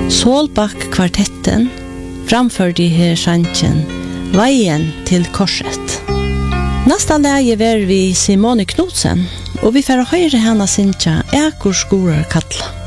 Solbakk-kvartetten framførte her sanchen Veien til korset. Nästa läge var vi Simone Knudsen, och vi får höra henne synja Äkor skorar kattla.